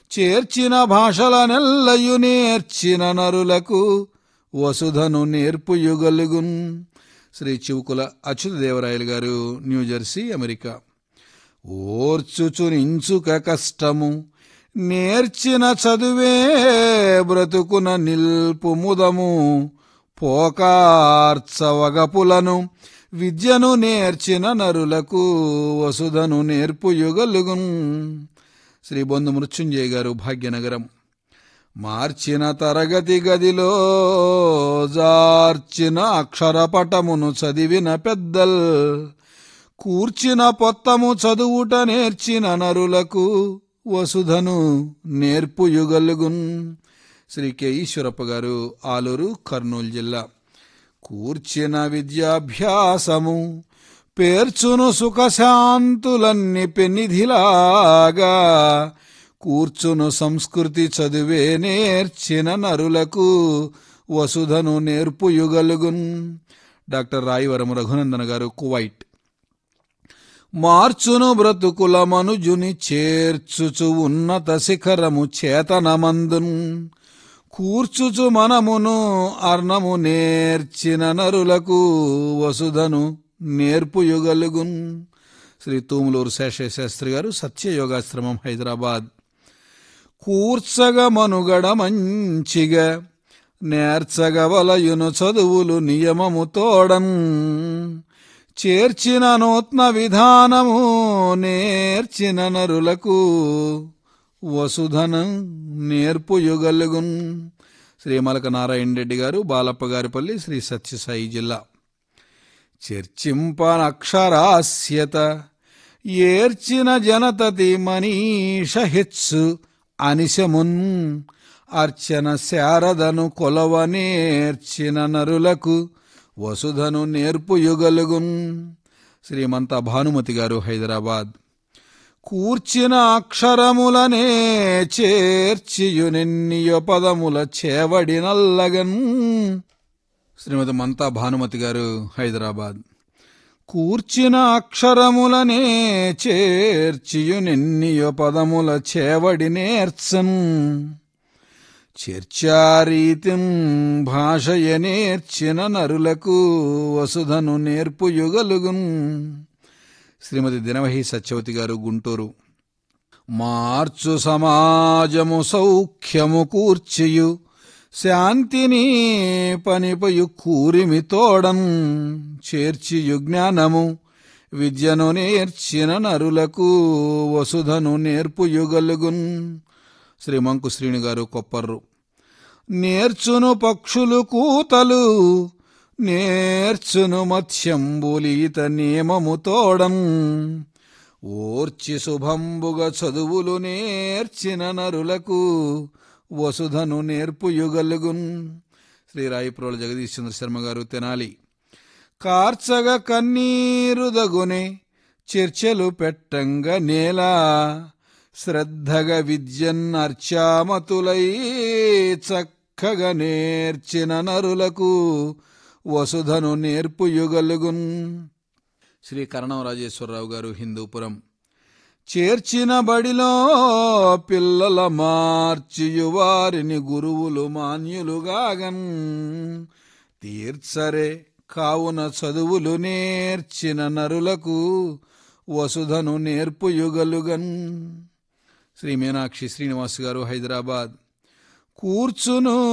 చేర్చిన భాషలనెల్లయు నేర్చిన నరులకు వసుధను నేర్పుయుగలుగున్. శ్రీ చివుకుల అచ్యుతదేవరాయలు గారు, న్యూజెర్సీ, అమెరికా. ఓర్చుచునించుక కష్టము నేర్చిన చదువే బ్రతుకున నిల్పు ముదము, పోకార్చవగపులను విద్యను నేర్చిన నరులకు వసుధను నేర్పుయుగలుగున్. శ్రీ బొందు మృత్యుంజయ గారు, భాగ్యనగరం. మార్చిన తరగతి గదిలో జార్చిన అక్షరపటమును చదివిన పెద్దల్, కూర్చిన పొత్తము చదువుట నేర్చిన నరులకు వసుధను నేర్పుయుగలుగున్. శ్రీ కె ఈశ్వరప్ప గారు, ఆలూరు, కర్నూలు జిల్లా. కూర్చిన విద్యాభ్యాసము పేర్చును సుఖశాంతులన్ని పెన్నిధిలాగా, కూర్చును సంస్కృతి చదువే నేర్చిన నరులకు వసుధను నేర్పుయుగలుగున్. డాక్టర్ రాయవరం రఘునందన గారు, కువైట్. మార్చును బ్రతుకుల మనుజుని చేర్చుచు ఉన్నత శిఖరము చేతనమందున్, కూర్చుచు మనమును అర్ణము నేర్చిన నరులకు వసుధను నేర్పుయుగలుగున్. శ్రీ తూములూరు శేషశాస్త్రి గారు, సత్యయోగాశ్రమం, హైదరాబాద్. కూర్చగ మనుగడ మంచిగా నేర్చగవలయును చదువులు నియమము తోడన్, చేర్చిన నూత్న విధానము నేర్చిన నరులకు వసుధన నేర్పుయుగలుగున్. శ్రీ మలక నారాయణ రెడ్డి గారు, బాలప్పగారిపల్లి, శ్రీ సత్యసాయి జిల్లా. చర్చింపనక్షరాస్యత ఏర్చిన జనతతి మనీష హెచ్చు అనిశమున్, అర్చన శారదను కొలవ నేర్చిన నరులకు వసుధను నేర్పుయుగలుగున్. శ్రీమంత భానుమతి గారు, హైదరాబాద్. కూర్చిన అక్షరములనే చేర్చియునెన్నియో పదముల చేవడినల్లగన్. శ్రీమతి మంతా భానుమతి గారు, హైదరాబాద్. కూర్చిన అక్షరములనే చేర్చియునెన్నియో పదముల చేవడి నేర్చన్, చర్చారీతిం భాషయ నేర్చిన నరులకు వసుధను నేర్పుయుగలుగున్. శ్రీమతి దినవహి సత్యవతి గారు, గుంటూరు. మార్చు సమాజము సౌఖ్యము కూర్చియు శాంతిని పనిపయు కూరిమి తోడం, చేర్చియు జ్ఞానము విద్యను నేర్చిన నరులకు వసుధను నేర్పుయుగలుగున్. శ్రీ మంకు శ్రీని గారు, కొప్పర్రు. నేర్చును పక్షులు కూతలు నేర్చును మత్స్యంబులీత నియమము తోడం, ఓర్చి శుభంబుగ చదువులు నేర్చిన నరులకు వసుధను నేర్పుయుగలుగున్. శ్రీ రాయిప్రోల జగదీష్ చంద్ర శర్మ గారు, తెనాలి. కార్చగ కన్నీరుదగునే చర్చలు పెట్టంగ నేల, శ్రద్ధగ విద్యన్నర్చామతులై చక్కగా నేర్చిన నరులకు వసుధను నేర్పుయుగలుగున్. శ్రీ కరణం రాజేశ్వరరావు గారు, హిందూపురం. చేర్చిన బడిలో పిల్లల మార్చియు వారిని గురువులు మాన్యులుగాగన్, తీర్చరే కావున చదువులు నేర్చిన నరులకు వసుధను నేర్పుయుగలుగన్. శ్రీ మీనాక్షి శ్రీనివాస్ గారు, హైదరాబాద్. కూర్చును